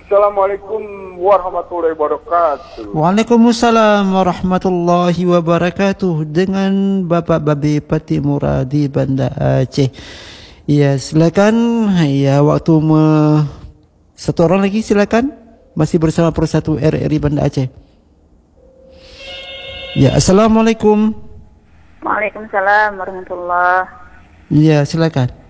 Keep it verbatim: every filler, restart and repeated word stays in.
Assalamualaikum warahmatullahi wabarakatuh. Waalaikumsalam warahmatullahi wabarakatuh. Dengan Bapak Babi Pati Muradi Banda Aceh. Ya, silakan. Ya, waktu me... satu orang lagi silakan. Masih bersama Persatu R R I Banda Aceh. Ya, assalamualaikum. Waalaikumsalam warahmatullahi. Ya, silakan.